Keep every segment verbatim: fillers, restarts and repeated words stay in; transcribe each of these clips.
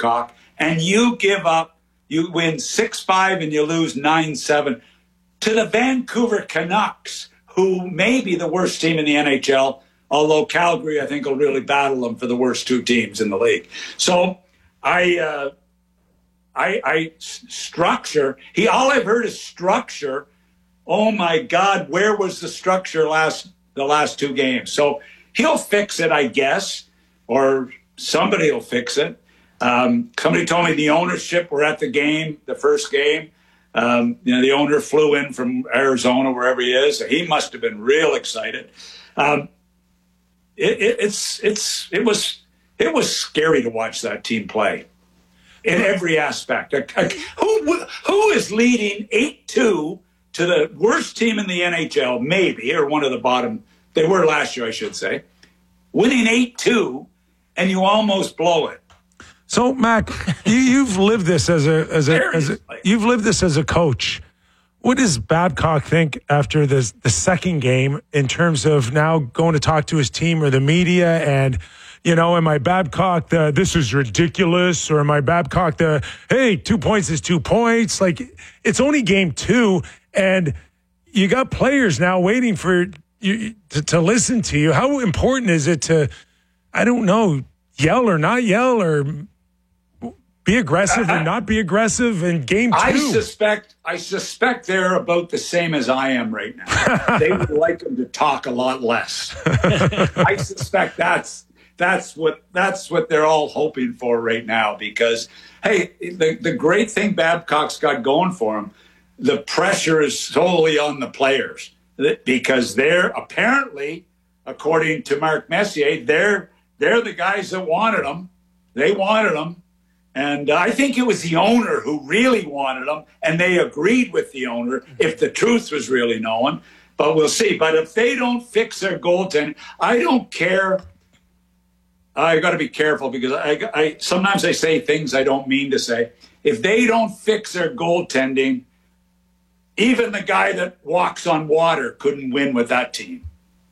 Babcock, and you give up, you win six five and you lose nine seven to the Vancouver Canucks, who may be the worst team in the N H L, although Calgary, I think, will really battle them for the worst two teams in the league. So I, uh, I, I structure, he, all I've heard is structure. Oh my God, where was the structure last, the last two games? So he'll fix it, I guess, or somebody will fix it. Um, somebody told me the ownership were at the game, the first game. Um, you know, the owner flew in from Arizona, wherever he is. He must have been real excited. Um, it, it, it's it's it was it was scary to watch that team play in every aspect. Who who is leading eight two to the worst team in the N H L, maybe, or one of the bottom? They were last year, I should say. Winning eight two, and you almost blow it. So, Mac, you, you've lived this as a as a, as a you've lived this as a coach. What does Babcock think after this the second game in terms of now going to talk to his team or the media and, you know, am I Babcock the this is ridiculous, or am I Babcock the hey, two points is two points? Like, it's only game two, and you got players now waiting for you to, to listen to you. How important is it to, I don't know, yell or not yell, or be aggressive or not be aggressive in game two? I suspect I suspect they're about the same as I am right now. They would like them to talk a lot less. I suspect that's that's what that's what they're all hoping for right now, because hey, the, the great thing Babcock's got going for him, the pressure is solely on the players, because they're apparently, according to Mark Messier, they're they're the guys that wanted them. They wanted them. And I think it was the owner who really wanted them, and they agreed with the owner if the truth was really known. But we'll see. But if they don't fix their goaltending, I don't care. I got to be careful, because I, I sometimes I say things I don't mean to say. If they don't fix their goaltending, even the guy that walks on water couldn't win with that team.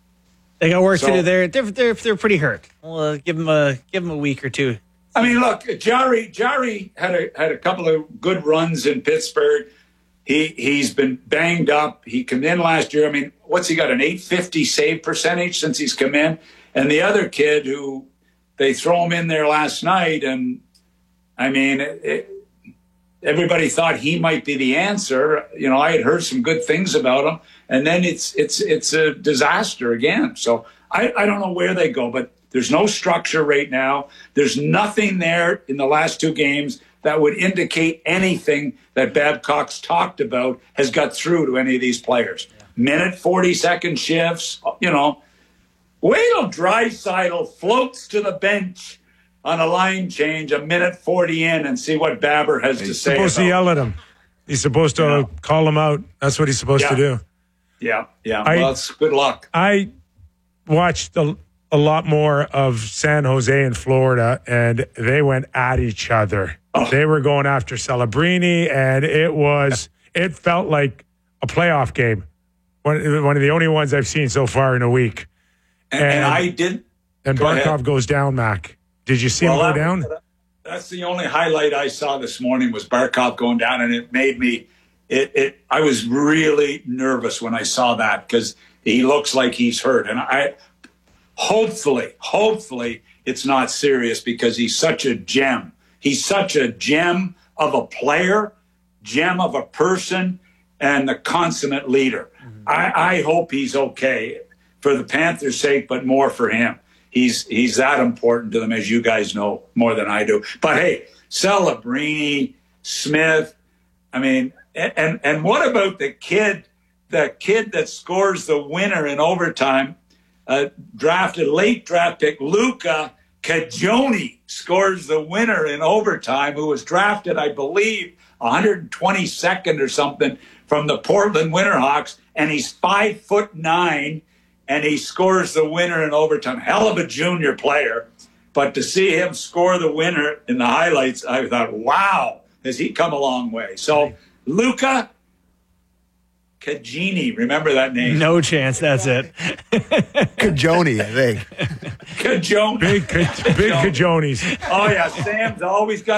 They got work so, to do. They're they're they're, they're pretty hurt. We'll uh, give them a give them a week or two. I mean, look, Jarry Jarry had a had a couple of good runs in Pittsburgh. He he's been banged up. He came in last year. I mean, what's he got, an eight fifty save percentage since he's come in? And the other kid who they throw him in there last night, and I mean, it, it, everybody thought he might be the answer. You know, I had heard some good things about him, and then it's it's it's a disaster again. So I, I don't know where they go, but there's no structure right now. There's nothing there in the last two games that would indicate anything that Babcock's talked about has got through to any of these players. Yeah. Minute forty-second shifts, you know. Wait till Draisaitl floats to the bench on a line change a minute forty in and see what Babber has he's to say. He's supposed about to yell at him. He's supposed to yeah. call him out. That's what he's supposed yeah. to do. Yeah, yeah. I, well, it's good luck. I watched the a lot more of San Jose and Florida, and they went at each other. Oh. They were going after Celebrini, and it was it felt like a playoff game. One, one of the only ones I've seen so far in a week. And, and, and I did. And go Barkov ahead. goes down, Mac. Did you see well, him go that, down? That's the only highlight I saw this morning was Barkov going down, and it made me. It. it I was really nervous when I saw that, because he looks like he's hurt, and I. Hopefully, hopefully it's not serious, because he's such a gem. He's such a gem of a player, gem of a person, and the consummate leader. Mm-hmm. I, I hope he's okay for the Panthers' sake, but more for him. He's he's that important to them, as you guys know more than I do. But hey, Celebrini, Smith, I mean, and and what about the kid, the kid that scores the winner in overtime? Uh, drafted late draft pick Luca Cagioni scores the winner in overtime, who was drafted, I believe, one hundred twenty-second or something from the Portland Winterhawks, and he's five foot nine, and he scores the winner in overtime. Hell of a junior player, but to see him score the winner in the highlights, I thought, wow, has he come a long way? So Luca Cagioni, remember that name? No chance, that's it. Cagioni, I think. Cagioni. Big, big Cagionis. Oh, yeah, Sam's always got